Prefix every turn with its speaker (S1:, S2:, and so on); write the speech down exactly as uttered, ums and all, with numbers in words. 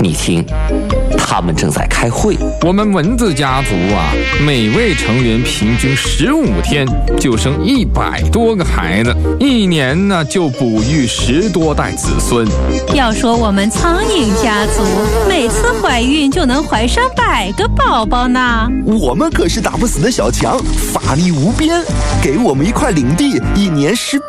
S1: 你听，他们正在开会。
S2: 我们蚊子家族啊，每位成员平均十五天就生一百多个孩子，一年呢就哺育十多代子孙。
S3: 要说我们苍蝇家族，每次怀孕就能怀上百个宝宝呢。
S4: 我们可是打不死的小强，法力无边，给我们一块领地，一年施